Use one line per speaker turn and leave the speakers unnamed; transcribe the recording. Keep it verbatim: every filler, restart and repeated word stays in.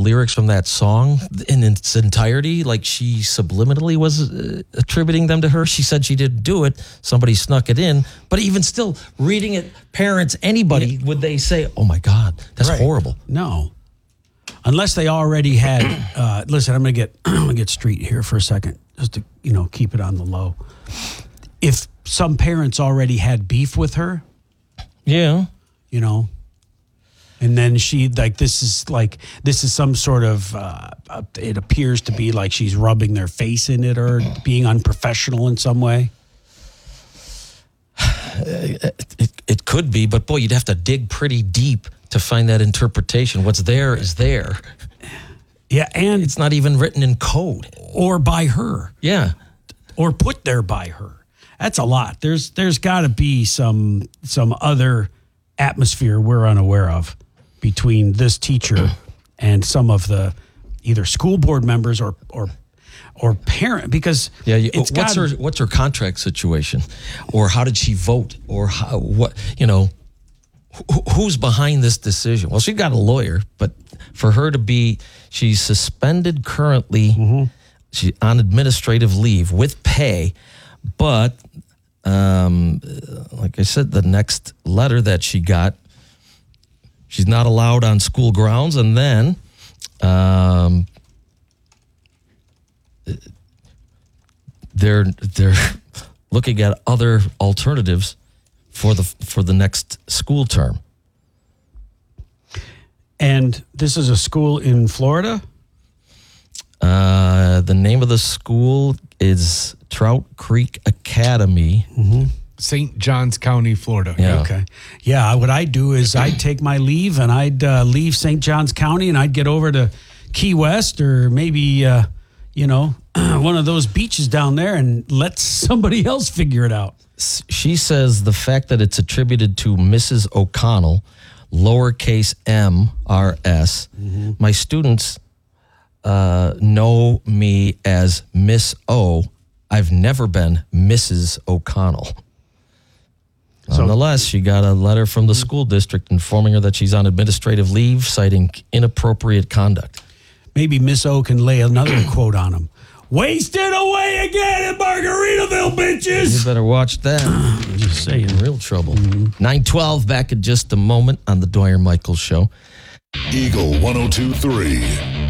lyrics from that song in its entirety, like she subliminally was uh, attributing them to her. She said she didn't do it. Somebody snuck it in. But even still, reading it, parents, anybody, yeah. would they say, oh, my God, that's right. horrible?
No. Unless they already had, uh, listen, I'm going to get I'm gonna get street here for a second, just to, you know, keep it on the low. If some parents already had beef with her,
yeah,
you know, and then she, like, this is like, this is some sort of, uh, uh, it appears to be like she's rubbing their face in it or being unprofessional in some way.
It, it, it could be, but boy, you'd have to dig pretty deep to find that interpretation. What's there is there.
Yeah, and
it's not even written in code.
Or by her.
Yeah.
Or put there by her. That's a lot. There's there's got to be some some other atmosphere we're unaware of between this teacher and some of the either school board members or or or parent, because
yeah, you,
it's
what's
gotta,
her what's her contract situation, or how did she vote, or how, what you know, wh- who's behind this decision? Well, she got a lawyer, but for her to be, she's suspended currently. Mm-hmm. She's on administrative leave with pay, but um, like I said, the next letter that she got, she's not allowed on school grounds, and then um, they're they're looking at other alternatives for the for the next school term.
And this is a school in Florida?
Uh, the name of the school is Trout Creek Academy.
Mm-hmm. Saint Johns County, Florida.
Yeah.
Okay. Yeah, what I'd do is I'd take my leave and I'd uh, leave Saint Johns County and I'd get over to Key West or maybe, uh, you know, one of those beaches down there and let somebody else figure it out.
She says the fact that it's attributed to Missus O'Connell, lowercase m r s, mm-hmm. my students uh, know me as Miss O. I've never been Missus O'Connell. So, nonetheless, she got a letter from the school district informing her that she's on administrative leave, citing inappropriate conduct.
Maybe Miss O can lay another quote on him. Wasted away again in Margaritaville, bitches!
You better watch that.
I'm just saying.
In real trouble. Mm-hmm. nine twelve, back in just a moment on the Dwyer Michaels Show.
Eagle one oh two three.